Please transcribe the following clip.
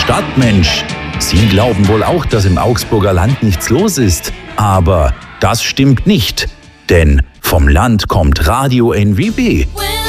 Stadtmensch. Sie glauben wohl auch, dass im Augsburger Land nichts los ist. Aber das stimmt nicht. Denn vom Land kommt Radio NWB.